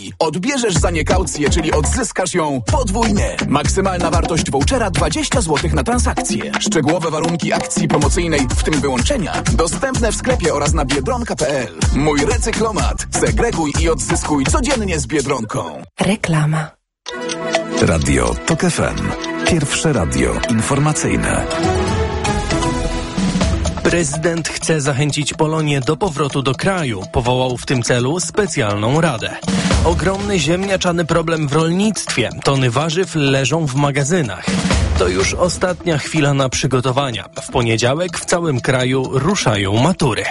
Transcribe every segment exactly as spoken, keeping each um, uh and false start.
Odbierzesz za nie kaucję, czyli odzyskasz ją podwójnie. Maksymalna wartość vouchera dwadzieścia złotych na transakcję. Szczegółowe warunki akcji promocyjnej, w tym wyłączenia, dostępne w sklepie oraz na biedronka kropka p l. Mój recyklomat. Segreguj i odzyskuj codziennie z Biedronką. Reklama. Radio Tok F M. Pierwsze radio informacyjne. Prezydent chce zachęcić Polonię do powrotu do kraju. Powołał w tym celu specjalną radę. Ogromny ziemniaczany problem w rolnictwie. Tony warzyw leżą w magazynach. To już ostatnia chwila na przygotowania. W poniedziałek w całym kraju ruszają matury.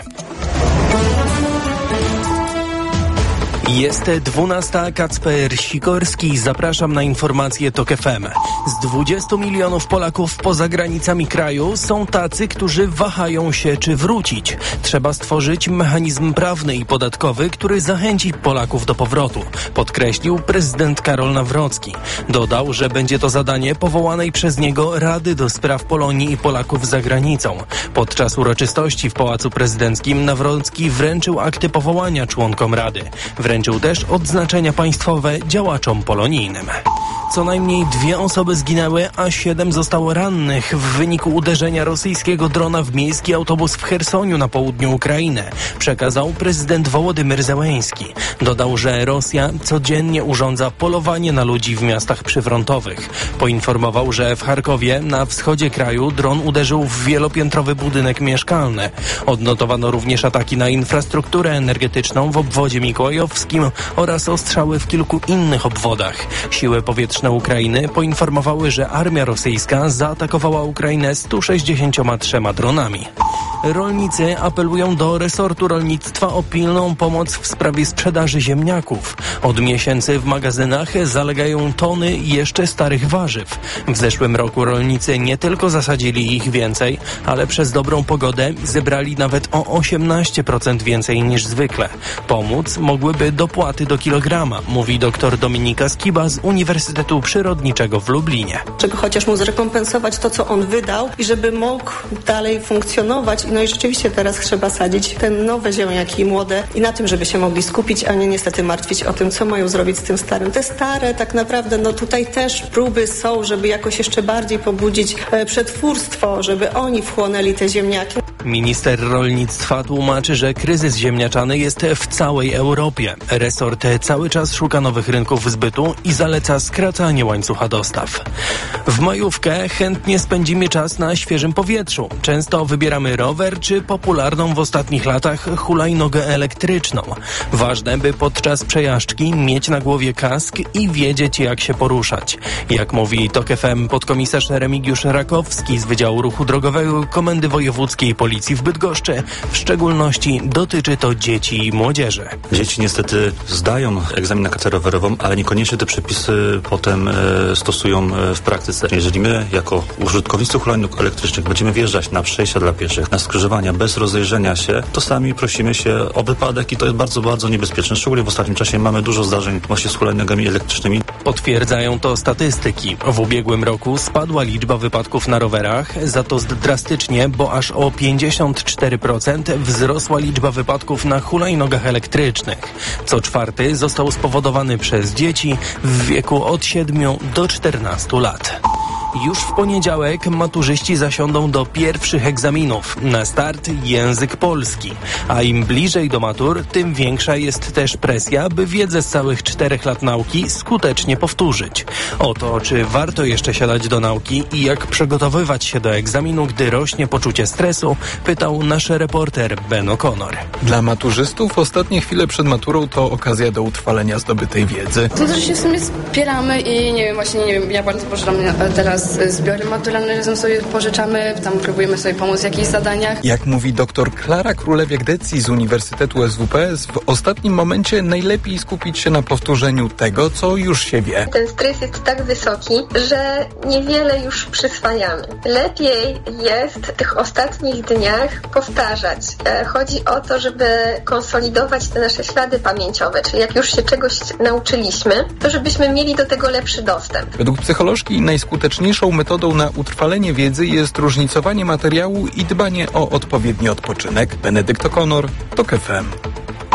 Jest dwunasta, Kacper Sikorski. Zapraszam na informacje Tok F M. Z dwudziestu milionów Polaków poza granicami kraju są tacy, którzy wahają się, czy wrócić. Trzeba stworzyć mechanizm prawny i podatkowy, który zachęci Polaków do powrotu, podkreślił prezydent Karol Nawrocki. Dodał, że będzie to zadanie powołanej przez niego Rady do Spraw Polonii i Polaków za granicą. Podczas uroczystości w Pałacu Prezydenckim Nawrocki wręczył akty powołania członkom Rady. Wręczył też odznaczenia państwowe działaczom polonijnym. Co najmniej dwie osoby zginęły, a siedem zostało rannych w wyniku uderzenia rosyjskiego drona w miejski autobus w Chersoniu na południu Ukrainy, przekazał prezydent Wołodymyr Zełenski. Dodał, że Rosja codziennie urządza polowanie na ludzi w miastach przyfrontowych. Poinformował, że w Charkowie na wschodzie kraju dron uderzył w wielopiętrowy budynek mieszkalny. Odnotowano również ataki na infrastrukturę energetyczną w obwodzie mikołajowskim oraz ostrzały w kilku innych obwodach. Siły powietrzne Ukrainy poinformowały, że armia rosyjska zaatakowała Ukrainę stu sześćdziesięcioma trzema dronami. Rolnicy apelują do resortu rolnictwa o pilną pomoc w sprawie sprzedaży ziemniaków. Od miesięcy w magazynach zalegają tony jeszcze starych warzyw. W zeszłym roku rolnicy nie tylko zasadzili ich więcej, ale przez dobrą pogodę zebrali nawet o osiemnaście procent więcej niż zwykle. Pomóc mogłyby dopłaty do kilograma, mówi dr Dominika Skiba z Uniwersytetu Przyrodniczego w Lublinie. Żeby chociaż mu zrekompensować to, co on wydał i żeby mógł dalej funkcjonować. No i rzeczywiście teraz trzeba sadzić te nowe ziemniaki młode i na tym, żeby się mogli skupić, a nie niestety martwić o tym, co mają zrobić z tym starym. Te stare tak naprawdę, no tutaj też próby są, żeby jakoś jeszcze bardziej pobudzić e, przetwórstwo, żeby oni wchłonęli te ziemniaki. Minister rolnictwa tłumaczy, że kryzys ziemniaczany jest w całej Europie. Resort cały czas szuka nowych rynków zbytu i zaleca skracanie łańcucha dostaw. W majówkę chętnie spędzimy czas na świeżym powietrzu. Często wybieramy rower czy popularną w ostatnich latach hulajnogę elektryczną. Ważne, by podczas przejażdżki mieć na głowie kask i wiedzieć, jak się poruszać. Jak mówi Tok F M podkomisarz Remigiusz Rakowski z Wydziału Ruchu Drogowego Komendy Wojewódzkiej Policji w Bydgoszczy, w szczególności dotyczy to dzieci i młodzieży. Dzieci niestety zdają egzamin na kartę rowerową, ale niekoniecznie te przepisy potem e, stosują e, w praktyce. Jeżeli my jako użytkownicy hulajnóg elektrycznych będziemy wjeżdżać na przejścia dla pieszych, na skrzyżowania bez rozejrzenia się, to sami prosimy się o wypadek i to jest bardzo, bardzo niebezpieczne. Szczególnie w ostatnim czasie mamy dużo zdarzeń właśnie z hulajnogami elektrycznymi. Potwierdzają to statystyki. W ubiegłym roku spadła liczba wypadków na rowerach, za to drastycznie, bo aż o pięćdziesiąt cztery procent wzrosła liczba wypadków na hulajnogach elektrycznych. Co czwarty został spowodowany przez dzieci w wieku od siedmiu do czternastu lat. Już w poniedziałek maturzyści zasiądą do pierwszych egzaminów. Na start język polski. A im bliżej do matur, tym większa jest też presja, by wiedzę z całych czterech lat nauki skutecznie powtórzyć. O to, czy warto jeszcze siadać do nauki i jak przygotowywać się do egzaminu, gdy rośnie poczucie stresu, pytał nasz reporter Ben O'Connor. Dla maturzystów ostatnie chwile przed maturą to okazja do utrwalenia zdobytej wiedzy. To, że się w sumie spieramy i nie wiem, właśnie nie wiem, ja bardzo pożyczam teraz zbiory maturalne, razem sobie pożyczamy, tam próbujemy sobie pomóc w jakichś zadaniach. Jak mówi dr Klara Królewiak-Decji z Uniwersytetu S W P S, w ostatnim momencie najlepiej skupić się na powtórzeniu tego, co już się wie. Ten stres jest tak wysoki, że niewiele już przyswajamy. Lepiej jest w tych ostatnich dniach powtarzać. Chodzi o to, żeby konsolidować te nasze ślady pamięciowe, czyli jak już się czegoś nauczyliśmy, to żebyśmy mieli do tego lepszy dostęp. Według psycholożki najskuteczniejszą metodą na utrwalenie wiedzy jest różnicowanie materiału i dbanie o odpowiedni odpoczynek. Benedykt O'Connor, Tok F M.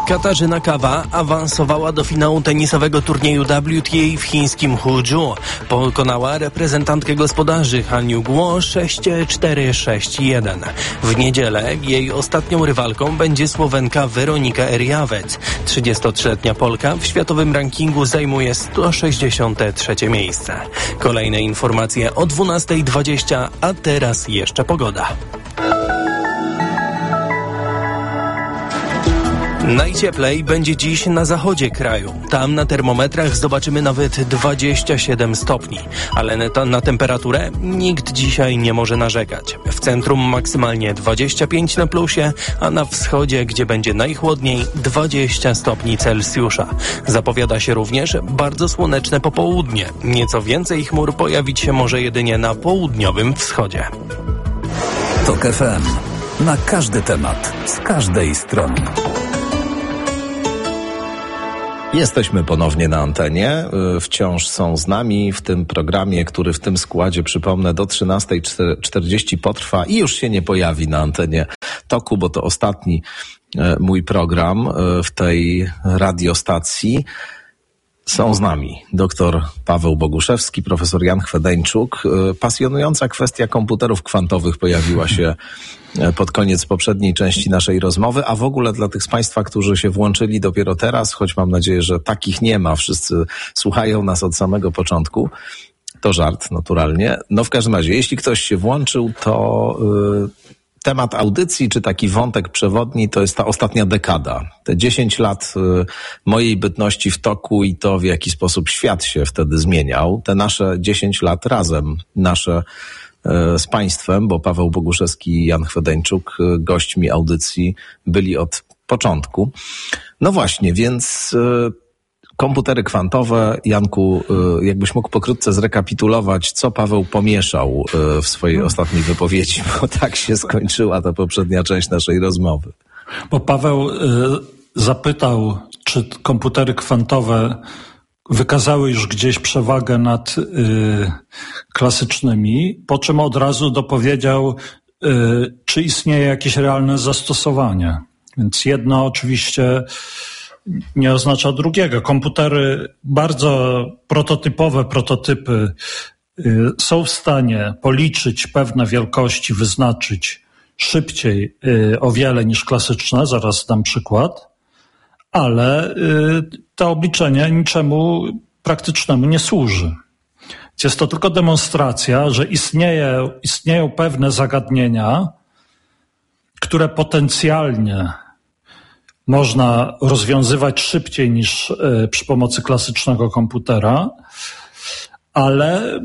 Katarzyna Kawa awansowała do finału tenisowego turnieju W T A w chińskim Huzhou. Pokonała reprezentantkę gospodarzy Haniu Guo sześć cztery sześć jeden. W niedzielę jej ostatnią rywalką będzie Słowenka Weronika Erjawec. trzydziestotrzyletnia Polka w światowym rankingu zajmuje sto sześćdziesiąte trzecie miejsce. Kolejne informacje o dwunasta dwadzieścia, a teraz jeszcze pogoda. Najcieplej będzie dziś na zachodzie kraju. Tam na termometrach zobaczymy nawet dwadzieścia siedem stopni. Ale na, na temperaturę nikt dzisiaj nie może narzekać. W centrum maksymalnie dwadzieścia pięć na plusie, a na wschodzie, gdzie będzie najchłodniej, dwadzieścia stopni Celsjusza. Zapowiada się również bardzo słoneczne popołudnie. Nieco więcej chmur pojawić się może jedynie na południowym wschodzie. TOK F M. Na każdy temat, z każdej strony. Jesteśmy ponownie na antenie. Wciąż są z nami w tym programie, który w tym składzie, przypomnę, do trzynasta czterdzieści potrwa i już się nie pojawi na antenie Toku, bo to ostatni mój program w tej radiostacji. Są z nami doktor Paweł Boguszewski, profesor Jan Chwedeńczuk. Pasjonująca kwestia komputerów kwantowych pojawiła się pod koniec poprzedniej części naszej rozmowy, a w ogóle dla tych z Państwa, którzy się włączyli dopiero teraz, choć mam nadzieję, że takich nie ma, wszyscy słuchają nas od samego początku, to żart naturalnie. No w każdym razie, jeśli ktoś się włączył, to yy, temat audycji, czy taki wątek przewodni, to jest ta ostatnia dekada. Te dziesięć lat y, mojej bytności w toku i to, w jaki sposób świat się wtedy zmieniał. Te nasze dziesięć lat razem, nasze y, z Państwem, bo Paweł Boguszewski i Jan Chwedeńczuk, y, gośćmi audycji, byli od początku. No właśnie, więc y, komputery kwantowe. Janku, jakbyś mógł pokrótce zrekapitulować, co Paweł pomieszał w swojej ostatniej wypowiedzi, bo tak się skończyła ta poprzednia część naszej rozmowy. Bo Paweł zapytał, czy komputery kwantowe wykazały już gdzieś przewagę nad klasycznymi, po czym od razu dopowiedział, czy istnieje jakieś realne zastosowanie. Więc jedno oczywiście nie oznacza drugiego. Komputery, bardzo prototypowe prototypy y, są w stanie policzyć pewne wielkości, wyznaczyć szybciej y, o wiele niż klasyczne, zaraz dam przykład, ale y, to obliczenie niczemu praktycznemu nie służy. Jest to tylko demonstracja, że istnieje, istnieją pewne zagadnienia, które potencjalnie można rozwiązywać szybciej niż y, przy pomocy klasycznego komputera, ale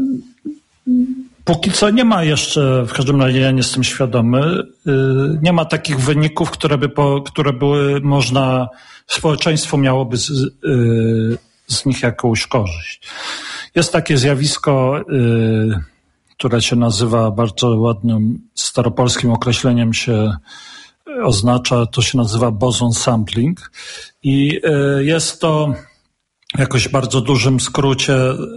póki co nie ma jeszcze, w każdym razie ja nie jestem świadomy, y, nie ma takich wyników, które by po, które były można, społeczeństwo miałoby z, y, z nich jakąś korzyść. Jest takie zjawisko, y, które się nazywa bardzo ładnym staropolskim określeniem się oznacza, to się nazywa boson sampling i jest to jakoś w bardzo dużym skrócie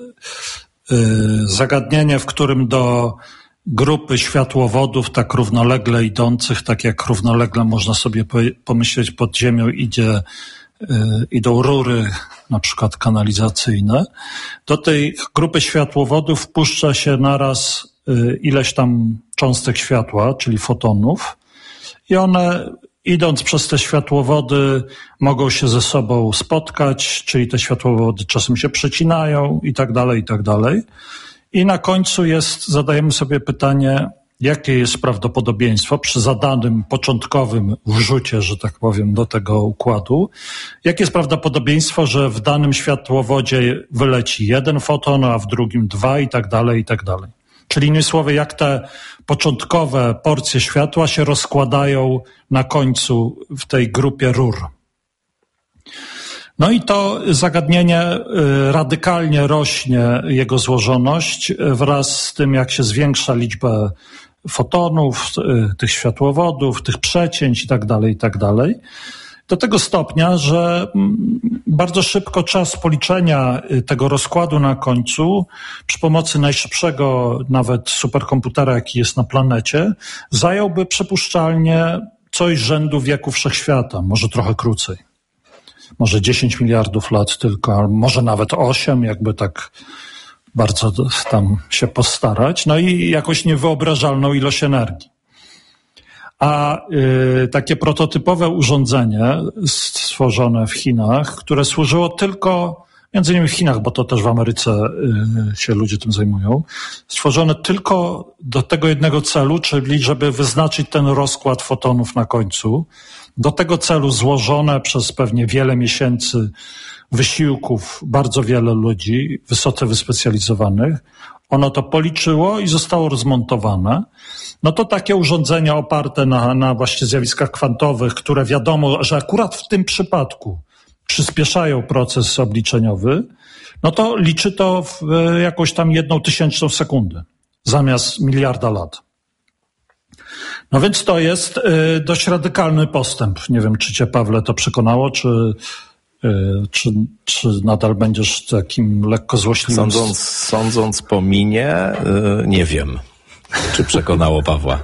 zagadnienie, w którym do grupy światłowodów tak równolegle idących, tak jak równolegle można sobie pomyśleć pod ziemią idzie, idą rury na przykład kanalizacyjne, do tej grupy światłowodów wpuszcza się naraz ileś tam cząstek światła, czyli fotonów, i one, idąc przez te światłowody, mogą się ze sobą spotkać, czyli te światłowody czasem się przecinają i tak dalej, i tak dalej. I na końcu jest, zadajemy sobie pytanie, jakie jest prawdopodobieństwo przy zadanym początkowym wrzucie, że tak powiem, do tego układu, jakie jest prawdopodobieństwo, że w danym światłowodzie wyleci jeden foton, a w drugim dwa i tak dalej, i tak dalej. Czyli innymi słowy, jak te początkowe porcje światła się rozkładają na końcu w tej grupie rur. No i to zagadnienie radykalnie rośnie, jego złożoność, wraz z tym, jak się zwiększa liczba fotonów, tych światłowodów, tych przecięć i tak dalej, i tak dalej. Do tego stopnia, że bardzo szybko czas policzenia tego rozkładu na końcu przy pomocy najszybszego nawet superkomputera, jaki jest na planecie, zająłby przypuszczalnie coś rzędu wieku wszechświata, może trochę krócej. może dziesięć miliardów lat tylko, a może nawet osiem, jakby tak bardzo tam się postarać. No i jakoś niewyobrażalną ilość energii. A y, takie prototypowe urządzenie stworzone w Chinach, które służyło tylko, między innymi w Chinach, bo to też w Ameryce y, się ludzie tym zajmują, stworzone tylko do tego jednego celu, czyli żeby wyznaczyć ten rozkład fotonów na końcu. Do tego celu złożone przez pewnie wiele miesięcy wysiłków bardzo wiele ludzi, wysoce wyspecjalizowanych. Ono to policzyło i zostało rozmontowane. No to takie urządzenia oparte na, na właśnie zjawiskach kwantowych, które wiadomo, że akurat w tym przypadku przyspieszają proces obliczeniowy, no to liczy to w jakąś tam jedną tysięczną sekundy zamiast miliarda lat. No więc to jest y, dość radykalny postęp. Nie wiem, czy cię, Pawle, to przekonało, czy, y, czy, czy nadal będziesz takim lekko złośliwym... Sądząc, sądząc po minie, y, nie wiem, czy przekonało Pawła.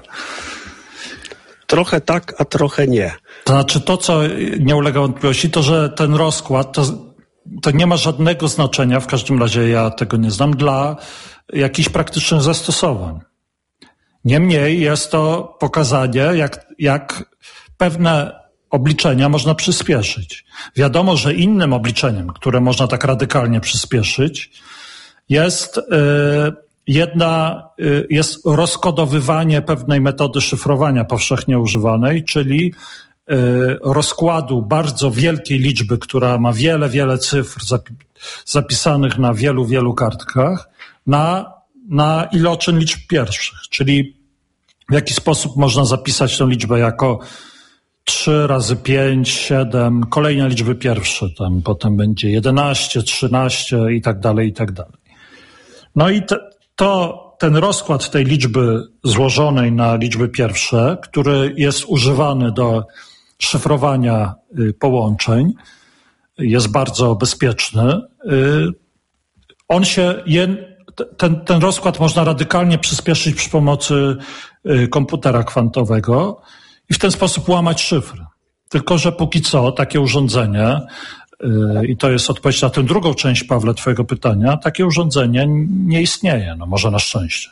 Trochę tak, a trochę nie. To znaczy to, co nie ulega wątpliwości, to, że ten rozkład, to, to nie ma żadnego znaczenia, w każdym razie ja tego nie znam, dla jakichś praktycznych zastosowań. Niemniej jest to pokazanie, jak, jak pewne obliczenia można przyspieszyć. Wiadomo, że innym obliczeniem, które można tak radykalnie przyspieszyć, jest y, jedna, y, jest rozkodowywanie pewnej metody szyfrowania powszechnie używanej, czyli y, rozkładu bardzo wielkiej liczby, która ma wiele, wiele cyfr zapi- zapisanych na wielu, wielu kartkach, na na iloczyn liczb pierwszych, czyli w jaki sposób można zapisać tę liczbę jako trzy razy pięć, siedem, kolejne liczby pierwsze, tam potem będzie jedenaście, trzynaście i tak dalej, i tak dalej. No i te, to, ten rozkład tej liczby złożonej na liczby pierwsze, który jest używany do szyfrowania y, połączeń, jest bardzo bezpieczny. Y, on się je, Ten, ten rozkład można radykalnie przyspieszyć przy pomocy y, komputera kwantowego i w ten sposób łamać szyfry. Tylko że póki co takie urządzenie, y, i to jest odpowiedź na tę drugą część, Pawle, twojego pytania, takie urządzenie nie istnieje, no może na szczęście.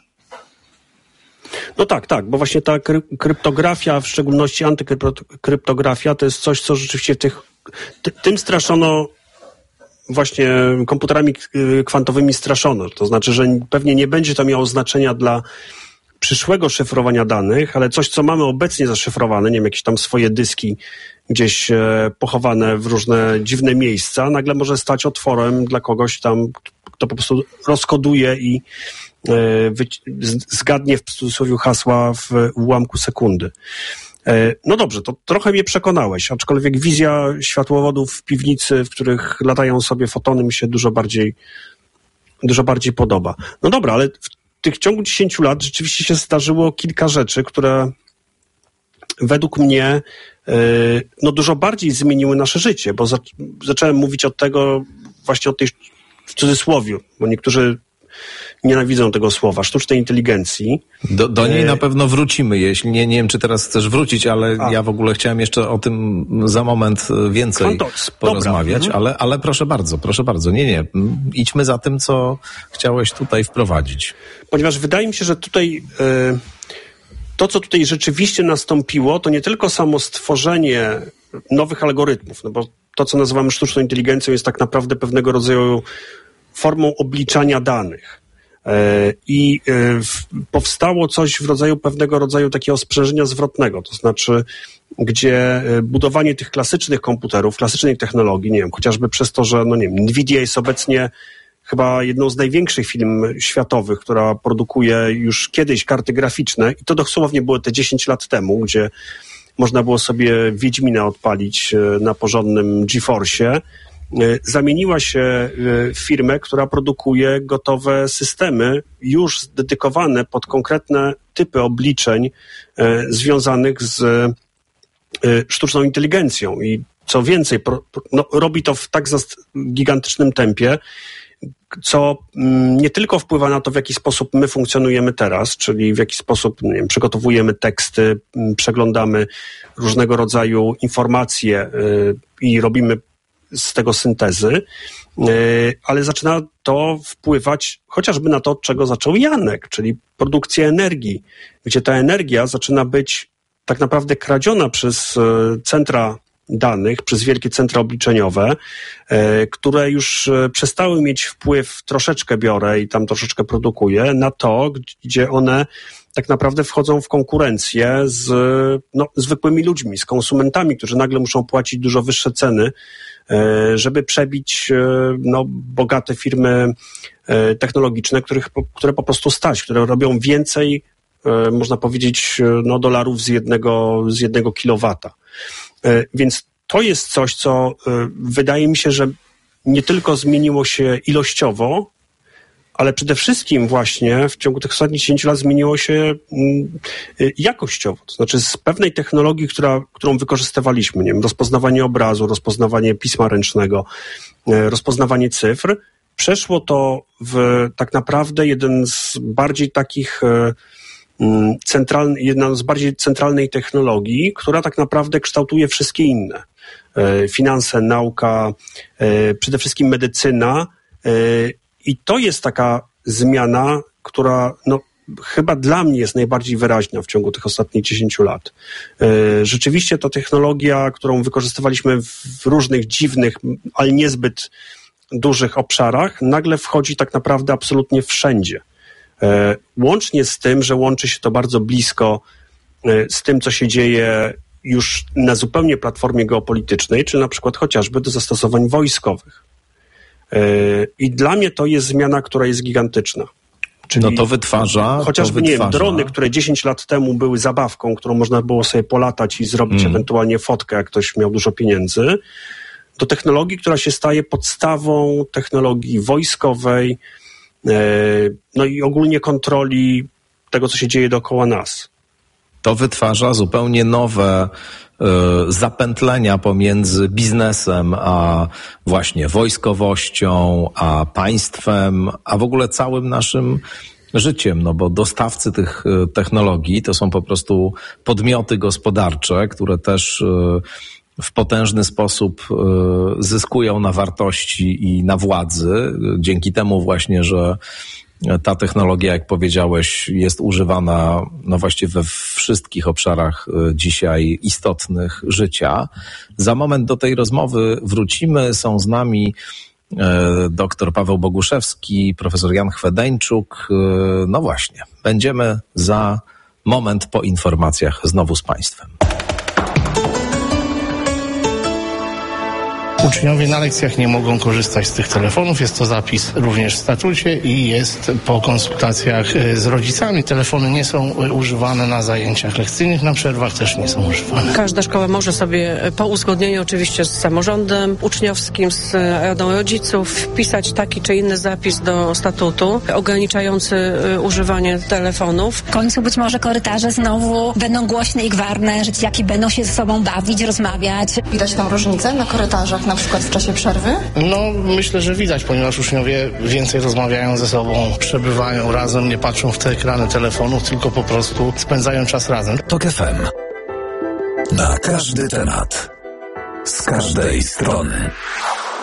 No tak, tak, bo właśnie ta kry- kryptografia, w szczególności antykryptografia, to jest coś, co rzeczywiście tych, ty, tym straszono właśnie komputerami kwantowymi straszono. To znaczy, że pewnie nie będzie to miało znaczenia dla przyszłego szyfrowania danych, ale coś, co mamy obecnie zaszyfrowane, nie wiem, jakieś tam swoje dyski gdzieś pochowane w różne dziwne miejsca, nagle może stać otworem dla kogoś tam, kto po prostu rozkoduje i zgadnie w cudzysłowie hasła w ułamku sekundy. No dobrze, to trochę mnie przekonałeś, aczkolwiek wizja światłowodów w piwnicy, w których latają sobie fotony, mi się dużo bardziej, dużo bardziej podoba. No dobra, ale w tych ciągu dziesięciu lat rzeczywiście się zdarzyło kilka rzeczy, które według mnie no dużo bardziej zmieniły nasze życie, bo zacząłem mówić od tego, właśnie od tej, w cudzysłowiu, bo niektórzy nienawidzą tego słowa, sztucznej inteligencji. Do, do niej na pewno wrócimy, jeśli nie, nie wiem, czy teraz chcesz wrócić, ale A. ja w ogóle chciałem jeszcze o tym za moment więcej Fantos. porozmawiać, mhm. ale, ale proszę bardzo, proszę bardzo, nie, nie, idźmy za tym, co chciałeś tutaj wprowadzić. Ponieważ wydaje mi się, że tutaj y, to, co tutaj rzeczywiście nastąpiło, to nie tylko samo stworzenie nowych algorytmów, no bo to, co nazywamy sztuczną inteligencją, jest tak naprawdę pewnego rodzaju formą obliczania danych. I powstało coś w rodzaju pewnego rodzaju takiego sprzężenia zwrotnego, to znaczy, gdzie budowanie tych klasycznych komputerów, klasycznej technologii, nie wiem, chociażby przez to, że no nie wiem, Nvidia jest obecnie chyba jedną z największych firm światowych, która produkuje już kiedyś karty graficzne i to dosłownie było te dziesięć lat temu, gdzie można było sobie Wiedźmina odpalić na porządnym GeForce'ie, zamieniła się w firmę, która produkuje gotowe systemy już dedykowane pod konkretne typy obliczeń e, związanych z e, sztuczną inteligencją. I co więcej, pro, no, robi to w tak gigantycznym tempie, co m, nie tylko wpływa na to, w jaki sposób my funkcjonujemy teraz, czyli w jaki sposób, nie wiem, przygotowujemy teksty, m, przeglądamy różnego rodzaju informacje y, i robimy z tego syntezy, ale zaczyna to wpływać chociażby na to, od czego zaczął Janek, czyli produkcja energii, gdzie ta energia zaczyna być tak naprawdę kradziona przez centra danych, przez wielkie centra obliczeniowe, które już przestały mieć wpływ, troszeczkę biorę i tam troszeczkę produkuję, na to, gdzie one tak naprawdę wchodzą w konkurencję z no, zwykłymi ludźmi, z konsumentami, którzy nagle muszą płacić dużo wyższe ceny, żeby przebić no, bogate firmy technologiczne, których, które po prostu stać, które robią więcej, można powiedzieć, no, dolarów z jednego, z jednego kilowata. Więc to jest coś, co wydaje mi się, że nie tylko zmieniło się ilościowo, ale przede wszystkim właśnie w ciągu tych ostatnich dziesięciu lat zmieniło się jakościowo. To znaczy z pewnej technologii, która, którą wykorzystywaliśmy, nie wiem, rozpoznawanie obrazu, rozpoznawanie pisma ręcznego, rozpoznawanie cyfr, przeszło to w tak naprawdę jeden z bardziej takich centralny, jedna z bardziej centralnej technologii, która tak naprawdę kształtuje wszystkie inne. Finanse, nauka, przede wszystkim medycyna. I to jest taka zmiana, która no, chyba dla mnie jest najbardziej wyraźna w ciągu tych ostatnich dziesięciu lat. Rzeczywiście ta technologia, którą wykorzystywaliśmy w różnych dziwnych, ale niezbyt dużych obszarach, nagle wchodzi tak naprawdę absolutnie wszędzie. Łącznie z tym, że łączy się to bardzo blisko z tym, co się dzieje już na zupełnie platformie geopolitycznej, czy na przykład chociażby do zastosowań wojskowych. I dla mnie to jest zmiana, która jest gigantyczna. Czyli no to wytwarza... Chociażby, to wytwarza. nie wiem, drony, które dziesięć lat temu były zabawką, którą można było sobie polatać i zrobić mm. ewentualnie fotkę, jak ktoś miał dużo pieniędzy, do technologii, która się staje podstawą technologii wojskowej, no i ogólnie kontroli tego, co się dzieje dookoła nas. To wytwarza zupełnie nowe y, zapętlenia pomiędzy biznesem a właśnie wojskowością, a państwem, a w ogóle całym naszym życiem, no bo dostawcy tych technologii to są po prostu podmioty gospodarcze, które też y, w potężny sposób y, zyskują na wartości i na władzy, dzięki temu właśnie, że ta technologia, jak powiedziałeś, jest używana no właściwie we wszystkich obszarach dzisiaj istotnych życia. Za moment do tej rozmowy wrócimy. Są z nami dr Paweł Boguszewski, profesor Jan Chwedeńczuk. No właśnie, będziemy za moment po informacjach znowu z Państwem. Uczniowie na lekcjach nie mogą korzystać z tych telefonów. Jest to zapis również w statucie i jest po konsultacjach z rodzicami. Telefony nie są używane na zajęciach lekcyjnych, na przerwach też nie są używane. Każda szkoła może sobie po uzgodnieniu oczywiście z samorządem uczniowskim, z radą rodziców wpisać taki czy inny zapis do statutu ograniczający używanie telefonów. W końcu być może korytarze znowu będą głośne i gwarne, że dzieciaki będą się ze sobą bawić, rozmawiać. Widać tam różnicę na korytarzach, na przykład w czasie przerwy? No, myślę, że widać, ponieważ uczniowie więcej rozmawiają ze sobą, przebywają razem, nie patrzą w te ekrany telefonów, tylko po prostu spędzają czas razem. Tok F M. Na każdy temat. Z każdej strony.